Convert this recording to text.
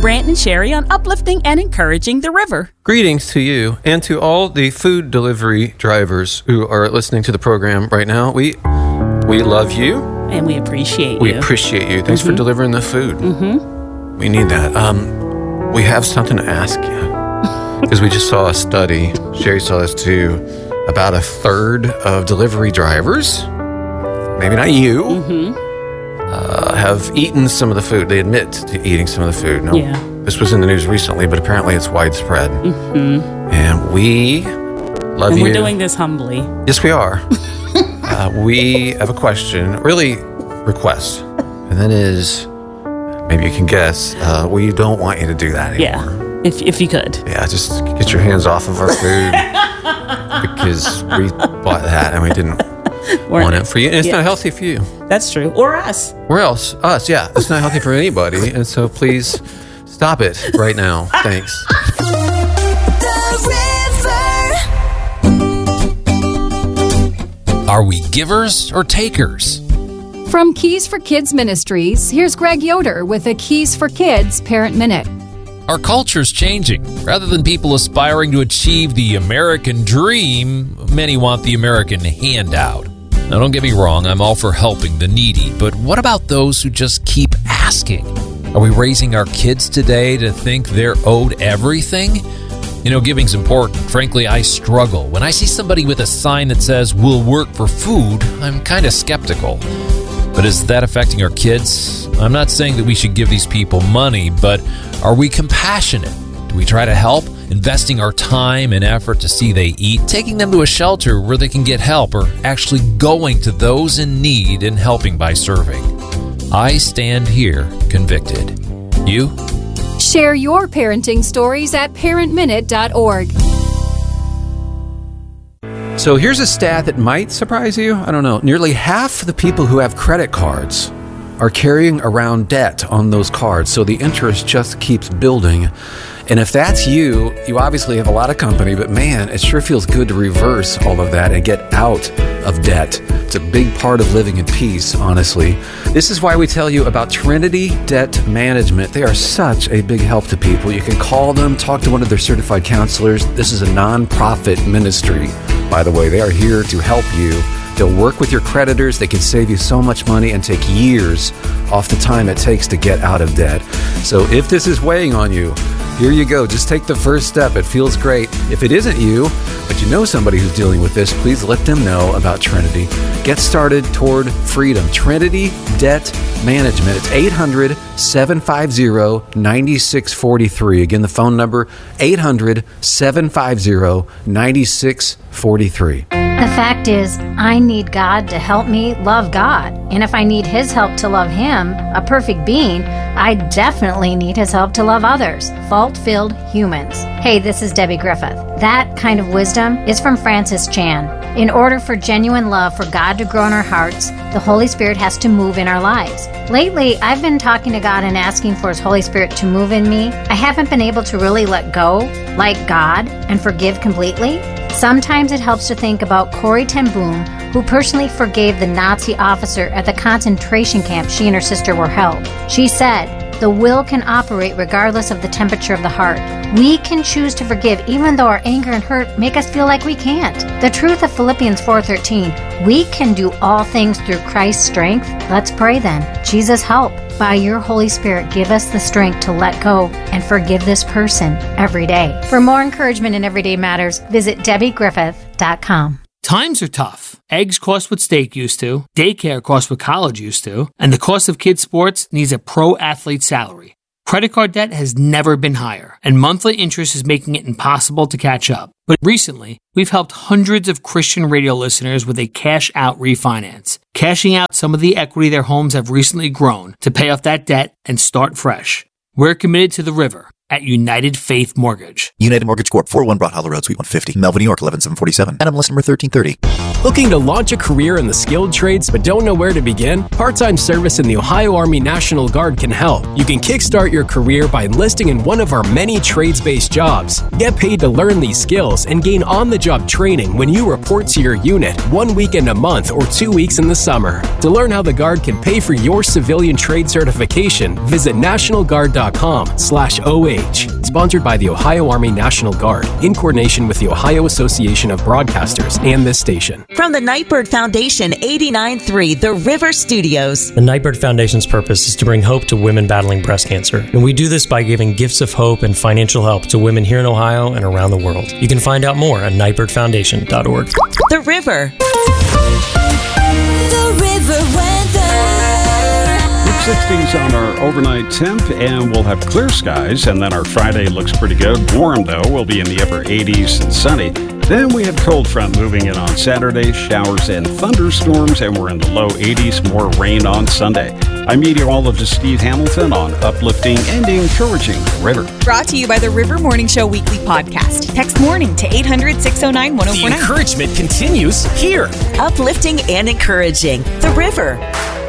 Brant and Sherry on uplifting and encouraging the river. Greetings to you and to all the food delivery drivers who are listening to the program right now. We love you. And we appreciate you. We appreciate you. Thanks for delivering the food. We need that. We have something to ask you. Because we just saw a study, Sherry saw this too, about a third of delivery drivers, maybe not you, have eaten some of the food. They admit to eating some of the food. No, this was in the news recently, but apparently it's widespread. And we love you. We're doing this humbly. Yes, we are. We have a question, really request, and that is, maybe you can guess, we don't want you to do that anymore. Yeah, if you could. Yeah, just get your hands off of our food because we bought that and we didn't want it for you. And it's not healthy for you. That's true. Or us. Or else. Us, yeah. It's not healthy for anybody. And so please stop it right now. Thanks. Are we givers or takers? From Keys for Kids Ministries, here's Greg Yoder with a Keys for Kids Parent Minute. Our culture's changing. Rather than people aspiring to achieve the American dream, many want the American handout. Now, don't get me wrong, I'm all for helping the needy, but what about those who just keep asking? Are we raising our kids today to think they're owed everything? You know, giving's important. Frankly, I struggle. When I see somebody with a sign that says, "We'll work for food," I'm kind of skeptical. But is that affecting our kids? I'm not saying that we should give these people money, but are we compassionate? Do we try to help? Investing our time and effort to see they eat, taking them to a shelter where they can get help, or actually going to those in need and helping by serving? I stand here convicted. You? Share your parenting stories at parentminute.org. So here's a stat that might surprise you. I don't know. Nearly half the people who have credit cards are carrying around debt on those cards. So the interest just keeps building. And if that's you, you obviously have a lot of company, but man, it sure feels good to reverse all of that and get out of debt. It's a big part of living in peace, honestly. This is why we tell you about Trinity Debt Management. They are such a big help to people. You can call them, talk to one of their certified counselors. This is a nonprofit ministry, by the way. They are here to help you. They'll work with your creditors. They can save you so much money and take years off the time it takes to get out of debt. So if this is weighing on you, here you go. Just take the first step. It feels great. If it isn't you, but you know somebody who's dealing with this, please let them know about Trinity. Get started toward freedom. Trinity Debt Management. It's 800-750-9643. Again, the phone number, 800-750-9643. The fact is, I need God to help me love God. And if I need His help to love Him, a perfect being, I definitely need His help to love others, fault-filled humans. Hey, this is Debbie Griffith. That kind of wisdom is from Francis Chan. In order for genuine love for God to grow in our hearts, the Holy Spirit has to move in our lives. Lately, I've been talking to God and asking for His Holy Spirit to move in me. I haven't been able to really let go, like God, and forgive completely. Sometimes it helps to think about Corrie ten Boom, who personally forgave the Nazi officer at the concentration camp she and her sister were held. She said, "The will can operate regardless of the temperature of the heart. We can choose to forgive even though our anger and hurt make us feel like we can't." The truth of Philippians 4:13, we can do all things through Christ's strength. Let's pray then. Jesus, help. By your Holy Spirit, give us the strength to let go and forgive this person every day. For more encouragement in everyday matters, visit DebbieGriffith.com. Times are tough. Eggs cost what steak used to, daycare costs what college used to, and the cost of kids' sports needs a pro athlete salary. Credit card debt has never been higher, and monthly interest is making it impossible to catch up. But recently, we've helped hundreds of Christian radio listeners with a cash-out refinance, cashing out some of the equity their homes have recently grown to pay off that debt and start fresh. We're committed to the river at United Faith Mortgage. United Mortgage Corp. 401 Broad Hollow Road, Suite 150, Melville, New York, 11747. NMLS number 1330. Looking to launch a career in the skilled trades but don't know where to begin? Part-time service in the Ohio Army National Guard can help. You can kickstart your career by enlisting in one of our many trades-based jobs. Get paid to learn these skills and gain on-the-job training when you report to your unit 1 weekend a month or 2 weeks in the summer. To learn how the Guard can pay for your civilian trade certification, visit nationalguard.com/OH. Sponsored by the Ohio Army National Guard in coordination with the Ohio Association of Broadcasters and this station. From the Nightbird Foundation, 89.3 The River Studios. The Nightbird Foundation's purpose is to bring hope to women battling breast cancer. And we do this by giving gifts of hope and financial help to women here in Ohio and around the world. You can find out more at nightbirdfoundation.org. The River. The River weather. Mid-60s on our overnight temp, and we'll have clear skies, and then our Friday looks pretty good. Warm, though. We'll be in the upper 80s and sunny. Then we have cold front moving in on Saturday, showers and thunderstorms, and we're in the low 80s, more rain on Sunday. I'm meteorologist Steve Hamilton on Uplifting and Encouraging the River. Brought to you by the River Morning Show Weekly Podcast. Text morning to 800-609-1049. The encouragement continues here. Uplifting and encouraging the River.